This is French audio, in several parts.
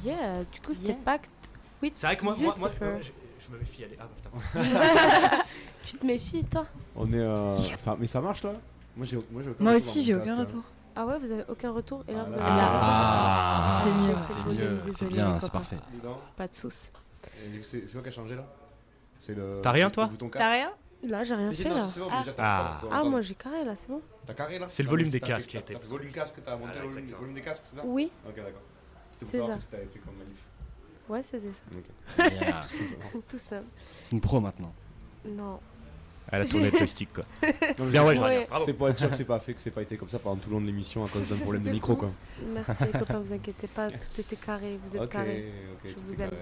Yeah, du coup, c'était Pacte with C'est vrai que moi Lucifer. je me méfie. Allez, putain. Tu te méfies, toi? On est. Mais ça marche là? Moi aussi, j'ai aucun retour. Ah ouais, vous avez aucun retour? Et là, vous avez C'est mieux. C'est mieux, c'est bien, c'est parfait. Pas de soucis. C'est quoi qui a changé là? T'as rien, toi? T'as rien? Là, j'ai rien fait là. Moi j'ai carré là, c'est bon. T'as carré là? C'est le volume des casques qui a été. T'as fait volume casque, t'as monté le volume des casques, c'est ça? Oui. Ok, d'accord. C'était pour savoir si t'avais fait comme manif. Ouais, c'était Yeah. ça. Tout ça. C'est une pro maintenant. Non. Elle a tourné le joystick quoi. Bien ouais, bravo. C'était pour être sûr que c'est pas été comme ça pendant tout le long de l'émission à cause d'un problème de micro quoi. Merci les copains, vous inquiétez pas, tout était carré, vous êtes carré. Ok, je vous aime.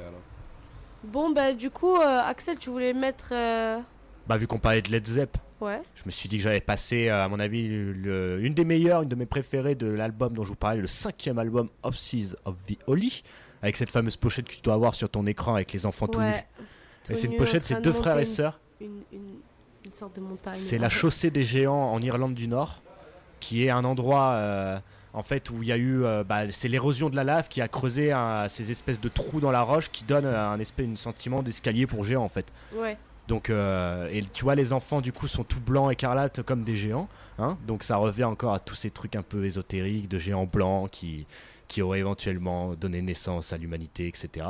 Bon bah du coup, Axel, tu voulais mettre... Bah vu qu'on parlait de Led Zepp, ouais. je me suis dit que j'allais passer à mon avis une des meilleures, une de mes préférées de l'album dont je vous parlais, le 5e album Offices of the Holy, avec cette fameuse pochette que tu dois avoir sur ton écran avec les enfants tout nus. Et c'est une pochette, c'est deux frères et sœurs. Une sorte de montagne. C'est la chaussée des géants en Irlande du Nord, qui est un endroit en fait où il y a eu, c'est l'érosion de la lave qui a creusé ces espèces de trous dans la roche qui donnent un sentiment d'escalier pour géants en fait. Ouais. Donc et tu vois les enfants du coup sont tout blancs écarlates comme des géants, hein, donc ça revient encore à tous ces trucs un peu ésotériques de géants blancs qui auraient éventuellement donné naissance à l'humanité, etc.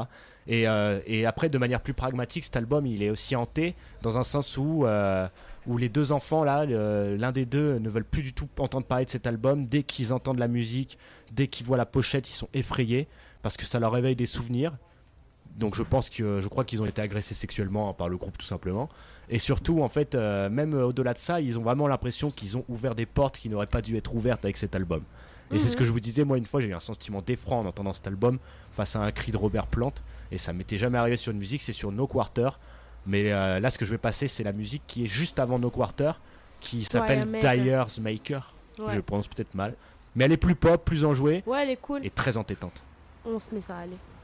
Et après, de manière plus pragmatique, cet album, il est aussi hanté dans un sens où les deux enfants, là, l'un des deux ne veulent plus du tout entendre parler de cet album. Dès qu'ils entendent la musique, dès qu'ils voient la pochette, ils sont effrayés parce que ça leur réveille des souvenirs. Donc je crois qu'ils ont été agressés sexuellement par le groupe tout simplement. Et surtout, en fait, même au-delà de ça, ils ont vraiment l'impression qu'ils ont ouvert des portes qui n'auraient pas dû être ouvertes avec cet album. Et c'est ce que je vous disais, moi une fois j'ai eu un sentiment d'effroi en entendant cet album face à un cri de Robert Plant, et ça m'était jamais arrivé sur une musique, c'est sur No Quarter. Mais là ce que je vais passer c'est la musique qui est juste avant No Quarter, qui s'appelle Dyer's Maker, je prononce peut-être mal, mais elle est plus pop, plus enjouée, ouais, elle est cool. et très entêtante. On se met ça, allez.